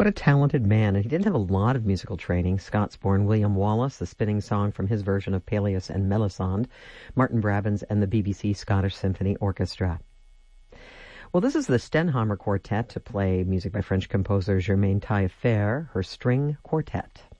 What a talented man. And he didn't have a lot of musical training. Scots-born William Wallace, the spinning song from his version of Peleus and Melisande, Martin Brabants and the BBC Scottish Symphony Orchestra. Well, this is the Stenhamer Quartet to play music by French composer Germaine Taillefer, her string quartet.